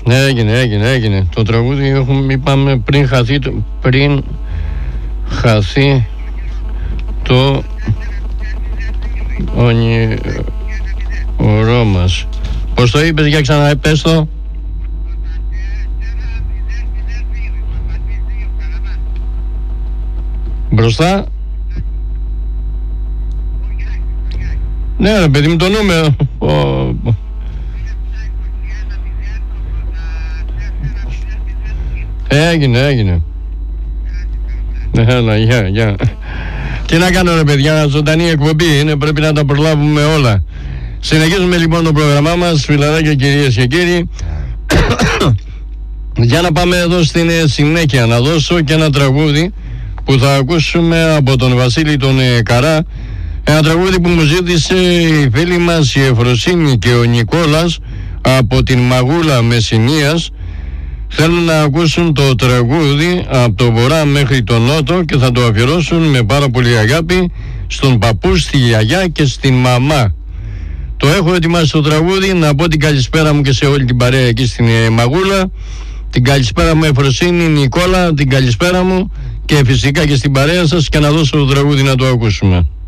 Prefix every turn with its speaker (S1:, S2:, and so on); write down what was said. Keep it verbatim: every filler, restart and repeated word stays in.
S1: Έγινε, έγινε, έγινε. Το τραγούδι έχουμε, είπαμε, πριν χαθεί, πριν χαθεί το όνειρό μας. Πώς το είπες, για ξαναπες το. Μπροστά. Ναι ρε παιδί μου, το νούμερο. Έγινε, έγινε. Έλα, γεια, γεια. Τι να κάνω ρε παιδιά, ζωντανή εκπομπή είναι, πρέπει να τα προλάβουμε όλα. Συνεχίζουμε λοιπόν το πρόγραμμά μας, φιλαράκια κυρίες και κύριοι. Για να πάμε εδώ στην συνέχεια, να δώσω και ένα τραγούδι που θα ακούσουμε από τον Βασίλη τον Καρά. Ένα τραγούδι που μου ζήτησε η φίλη μας η Εφροσύνη και ο Νικόλας από την Μαγούλα Μεσσηνίας. Θέλουν να ακούσουν το τραγούδι από το βορρά μέχρι τον νότο και θα το αφιερώσουν με πάρα πολύ αγάπη στον παππού, στη γιαγιά και στην μαμά. Το έχω ετοιμάσει το τραγούδι, να πω την καλησπέρα μου και σε όλη την παρέα εκεί στην Μαγούλα. Την καλησπέρα μου Εφροσύνη, Νικόλα, την καλησπέρα μου και φυσικά και στην παρέα σας, και να δώσω το τραγούδι να το ακούσουμε.